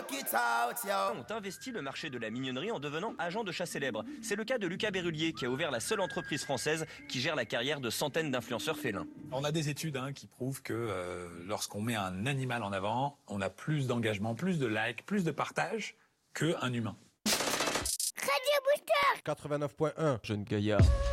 ont investi le marché de la mignonnerie en devenant agents de chasse célèbres. C'est le cas de Lucas Berrulier qui a ouvert la seule entreprise française qui gère la carrière de centaines d'influenceurs félins. On a des études qui prouvent que lorsqu'on met un animal en avant, on a plus d'engagement, plus de likes, plus de partage qu'un humain. Radio Booster 89.1 Jeune Gaillard.